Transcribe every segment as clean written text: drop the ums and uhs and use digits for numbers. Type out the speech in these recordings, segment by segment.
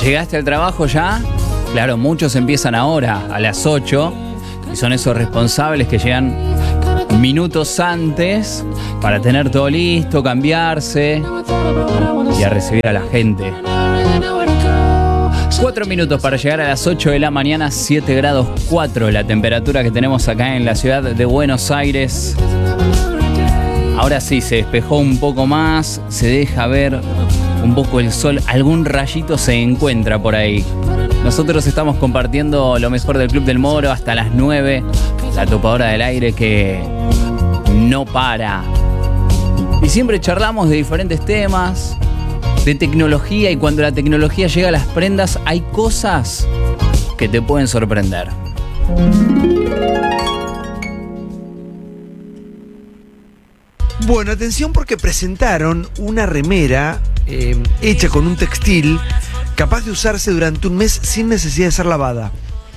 ¿Llegaste al trabajo ya? Claro, muchos empiezan ahora, a las 8, y son esos responsables que llegan minutos antes para tener todo listo, cambiarse y a recibir a la gente. 4 minutos para llegar a las 8 de la mañana, 7 grados 4 la temperatura que tenemos acá en la ciudad de Buenos Aires. Ahora sí, se despejó un poco más, se deja ver un poco el sol, algún rayito se encuentra por ahí. Nosotros estamos compartiendo lo mejor del Club del Moro hasta las 9, la topadora del aire que no para. Y siempre charlamos de diferentes temas, de tecnología, y cuando la tecnología llega a las prendas hay cosas que te pueden sorprender. Bueno, atención porque presentaron una remera hecha con un textil capaz de usarse durante un mes sin necesidad de ser lavada.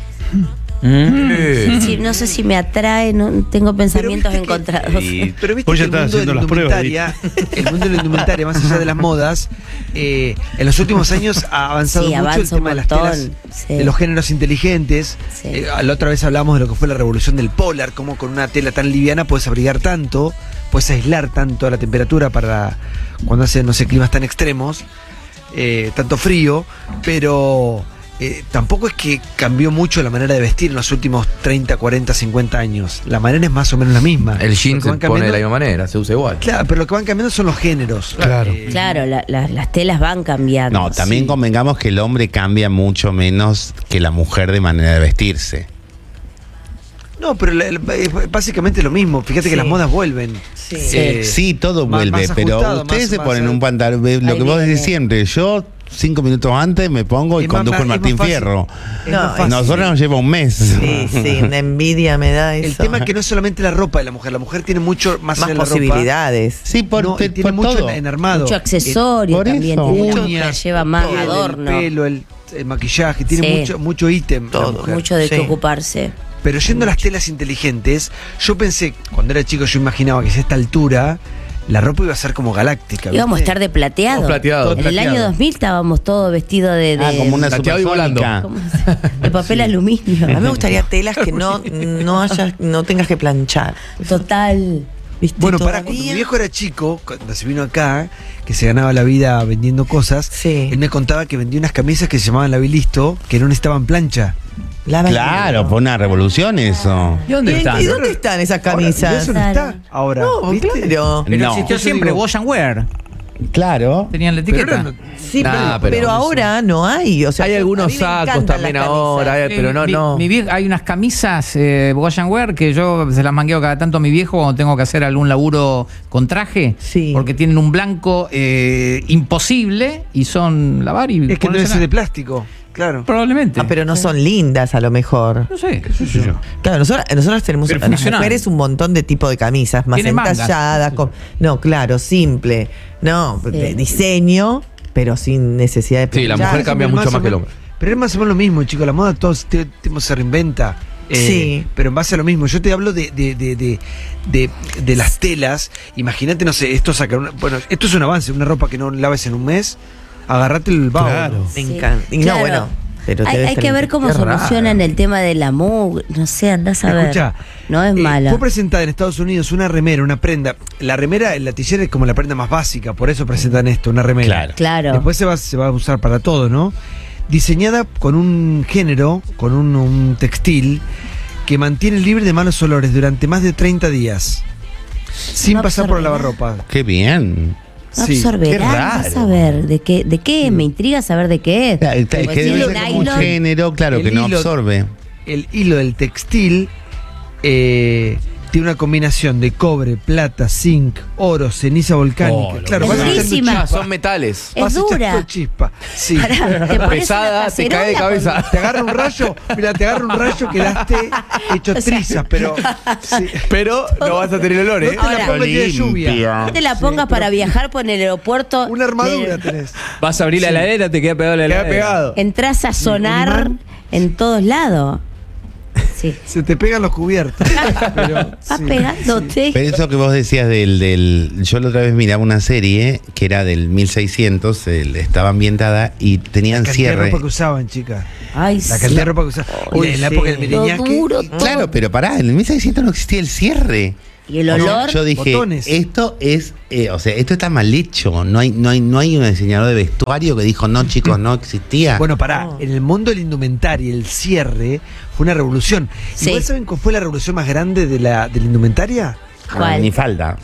Sí, no sé si me atrae, no tengo pensamientos encontrados. Pero viste Pues que ya estás haciendo las pruebas. el mundo de la indumentaria, más allá de las modas, en los últimos años ha avanzado mucho el tema de las telas, de los géneros inteligentes. Sí. La otra vez hablamos de lo que fue la revolución del polar, cómo con una tela tan liviana puedes abrigar tanto, puedes aislar tanto la temperatura para cuando hace, no sé, climas tan extremos, tanto frío, pero tampoco es que cambió mucho la manera de vestir en los últimos 30, 40, 50 años. La manera es más o menos la misma. El jean se cambiando, pone de la misma manera, se usa igual. Claro, pero lo que van cambiando son los géneros. Claro. Claro, las telas van cambiando. No, también convengamos que el hombre cambia mucho menos que la mujer de manera de vestirse. No, pero es básicamente lo mismo. Fíjate que las modas vuelven. Sí, todo más vuelve, pero ajustado, ustedes se más ponen un pantalón, lo Ahí que vos viene. decís siempre, yo 5 minutos antes me pongo y Es más conduzco el fácil, Martín es más fácil. Fierro. Es más fácil. Nosotros nos lleva un mes. Sí, sí, una envidia me da eso. El tema es que no es solamente la ropa de la mujer tiene mucho más allá más de la posibilidades. Sí, por, ropa. No, por tiene mucho todo. en armado. Mucho accesorio por también. eso. Tiene mucho Uñas, que lleva más todo, adorno. El pelo, el maquillaje, tiene Sí. mucho ítem. la Todo, mujer. Mucho de Sí. qué ocuparse. Pero yendo a las telas inteligentes, yo pensé, cuando era chico, yo imaginaba que a esta altura la ropa iba a ser como galáctica. Íbamos a ¿viste? estar de plateado. Todo plateado. En el año 2000 estábamos todos vestidos de Como una Plateado y volando. supersónica. ¿cómo de papel aluminio. A mí me gustaría telas que no tengas que planchar. Total. ¿Viste? Bueno, Todavía. cuando mi viejo era chico, cuando se vino acá, que se ganaba la vida vendiendo cosas, Sí. él me contaba que vendía unas camisas que se llamaban la Bilisto, que no necesitaban plancha. Claro, fue una revolución eso. ¿Y dónde están? ¿Y dónde están esas Ahora, ¿y camisas? eso no está ahora. No, ¿viste? claro. Pero No. existió siempre, digo- wash and wear. Claro. Tenían la Pero etiqueta. ahora no- Sí, Nah, pero pero- ahora no hay. O sea, Hay a algunos mí me sacos encantan también las ahora, camisas. pero no. Hay unas camisas wash and wear que yo se las mangueo cada tanto a mi viejo cuando tengo que hacer algún laburo con traje. Sí. Porque tienen un blanco imposible y son lavar y Es que no ponérsela. es de plástico, claro. Probablemente. Ah, pero no son lindas a lo mejor. No sé, qué sé yo. Claro, nosotros tenemos Pero las funcional. mujeres un montón de tipo de camisas, más Tiene mangas. entalladas. No, claro, simple. No, de diseño, pero sin necesidad de Sí, la planchar. mujer cambia mucho más que el hombre. Pero es más o menos lo mismo, chicos. La moda todo el tiempo se reinventa. Sí. Pero en base a lo mismo. Yo te hablo de las telas. Imagínate, no sé, esto saca bueno, esto es un avance, una ropa que no laves en un mes. Agarrate el vaho. Claro. Me Sí. encanta. Y Claro. no, bueno. Pero Hay, debe hay estar que en- ver cómo qué raro. solucionan el tema de la mugre. No sé, andás a ver. Escucha, No es mala. Fue presentada en Estados Unidos una remera, una prenda. La remera, la tijera es como la prenda más básica, por eso presentan esto, una remera. Claro. Claro. Después se va a usar para todo, ¿no? Diseñada con un género, con un textil que mantiene libre de malos olores durante más de 30 días. Sin No pasar por el absorberá. lavarropa. Qué bien. No Sí, absorberá, qué vas a raro. ver de qué me intriga saber de qué es. Claro, Pues que sí, debe el ser como un nylon. género, claro, El que no hilo- absorbe. El hilo del textil tiene una combinación de cobre, plata, zinc, oro, ceniza volcánica. Claro, Es vas echando durísima. Ah, chispa. son metales. Es Vas echando dura. chispa. Sí. Pará, te pones Pesada, una te cae de cacerola cabeza. Te agarra un rayo, mira, te agarra un rayo, quedaste hecho trizas, pero sí. Pero no vas a tener olor, No te Ahora- la pongas de lluvia. No te la pongas para viajar por el aeropuerto. Una armadura tenés. Vas a abrir la heladera, te queda pegado la Queda heladera. pegado. Entras a sonar imán. en todos lados. Sí. Se te pegan los cubiertos. Pero, Va sí, pegándote. Pero eso que vos decías yo la otra vez miraba una serie que era del 1600, estaba ambientada y tenían La cantidad de cierre. ropa que usaban, chicas. Ay, La cantidad de ropa que usaban. Uy, En la sí. época del Lo Miriñaque. duro, todo. Claro, pero pará, en el 1600 no existía el cierre. Y el olor. Yo dije, botones. esto es, esto está mal hecho. No hay un diseñador de vestuario que dijo, no, chicos, no existía. Bueno, pará, en el mundo del indumentario, el cierre fue una revolución. Sí. ¿Igual saben cuál fue la revolución más grande de la indumentaria? ¿Cuál? Ni falta.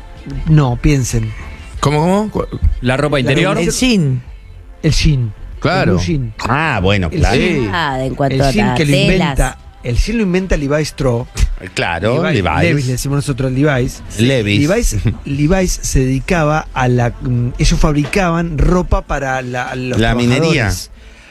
No, piensen. ¿Cómo? La ropa interior. El jean. El jean. Claro. El blue jean. Ah, bueno, El claro. jean. Ah, en cuanto El a jean las que lo telas. inventa. El jean lo inventa Levi Strauss. Claro, Levi's le Levi's. decimos nosotros Levi's. Levi's. Levi's se dedicaba a ellos fabricaban ropa para los La minería. trabajadores,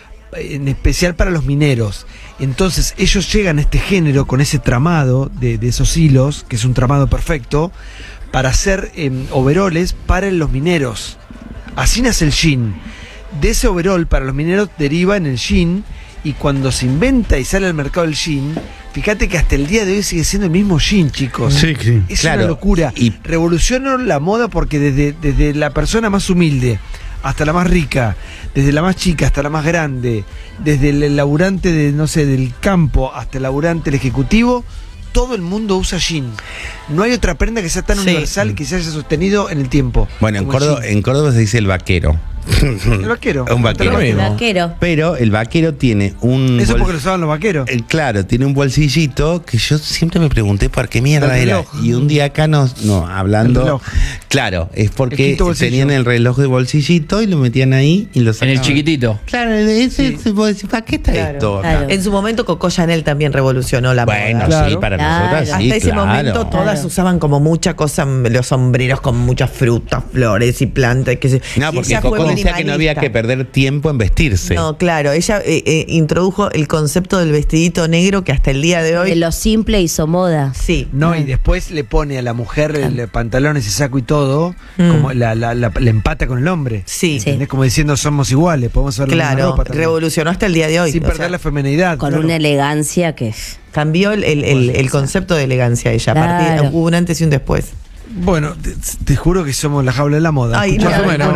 en especial para los mineros. Entonces ellos llegan a este género con ese tramado de esos hilos, que es un tramado perfecto, para hacer overoles para los mineros. Así nace el jean. De ese overol para los mineros deriva en el jean, y cuando se inventa y sale al mercado el jean, fíjate que hasta el día de hoy sigue siendo el mismo jean, chicos. Sí. Es Claro, una locura. y- Revolucionó la moda porque desde la persona más humilde hasta la más rica, desde la más chica hasta la más grande, desde el laburante del campo hasta el laburante, el ejecutivo, todo el mundo usa jean. No hay otra prenda que sea tan Sí. universal y que se haya sostenido en el tiempo. Bueno, como el jean. en Córdoba se dice el vaquero. El vaquero. Un vaquero. El vaquero. Pero el vaquero tiene un... Eso bol- porque lo usaban los vaqueros. Claro, tiene un bolsillito que yo siempre me pregunté por qué mierda El era. reloj. Y un día acá hablando. El reloj. Claro, es El porque quinto bolsillo. tenían el reloj de bolsillito y lo metían ahí y lo En sacaban. el chiquitito. Claro, ese vos decís, ¿para qué está Claro. esto acá? Claro. En su momento Coco Chanel también revolucionó la Bueno, moda. Claro. sí, para Claro. nosotras sí, Hasta ese claro. momento todas Claro. usaban como mucha cosa, los sombreros con muchas frutas, flores y plantas. Que No, porque Coco decía que no había que perder tiempo en vestirse. No, claro, ella introdujo el concepto del vestidito negro que hasta el día de hoy... De lo simple hizo moda. Sí. No, y después le pone a la mujer el pantalones y saco y todo, Mm. como la empata con el hombre. Sí, Sí. ¿Entendés? Como diciendo somos iguales, podemos ver la misma claro, ropa también. revolucionó hasta el día de hoy. Sin O perder sea, la feminidad. Con claro. una elegancia que. cambió el concepto de elegancia ella. Claro. Hubo un antes y un después. Bueno, te juro que somos la jaula de la moda. Ay, Escuchá, no, bueno,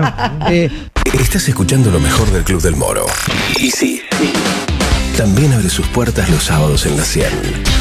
no. Estás escuchando lo mejor del Club del Moro. Y sí, también abre sus puertas los sábados en la 100.